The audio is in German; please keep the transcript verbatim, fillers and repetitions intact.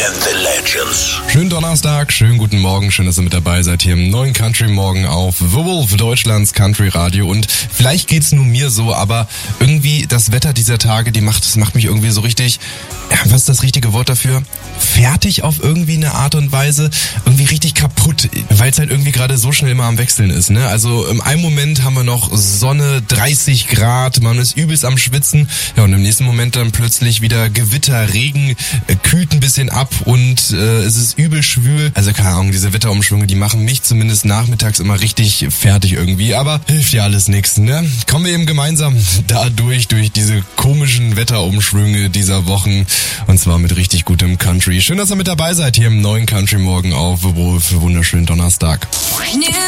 and the Legends. Schönen Donnerstag, schönen guten Morgen, schön, dass ihr mit dabei seid hier im neuen Country Morgen auf The Wolf, Deutschlands Country Radio. Und vielleicht geht's nur mir so, aber irgendwie das Wetter dieser Tage, die macht, das macht mich irgendwie so richtig, ja, was ist das richtige Wort dafür? Fertig auf irgendwie eine Art und Weise, irgendwie richtig kaputt, weil es halt irgendwie gerade so schnell immer am Wechseln ist, ne? Also im einen Moment haben wir noch Sonne, dreißig Grad, man ist übelst am Schwitzen, ja, und im nächsten Moment dann plötzlich wieder Gewitter, Regen, äh, kühlt ein bisschen ab und äh, es ist übel schwül. Also keine Ahnung, diese Wetterumschwünge, die machen mich zumindest nachmittags immer richtig fertig irgendwie, aber hilft ja alles nichts, ne? Kommen wir eben gemeinsam dadurch, durch diese komischen Wetterumschwünge dieser Wochen, und zwar mit richtig gutem Country. Schön, dass ihr mit dabei seid hier im neuen Country Morgen auf The Wolf. Wunderschönen Donnerstag.